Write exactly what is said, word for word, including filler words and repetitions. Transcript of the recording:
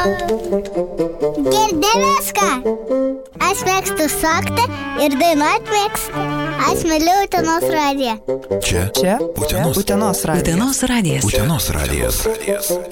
Girdėjęską? Aš mėgstu šokti ir dainuoti mėgstu. Aš myliu Utenos radiją. Čia? Čia? Utenos. Utenos radijas. Utenos radijas. Utenos radijas.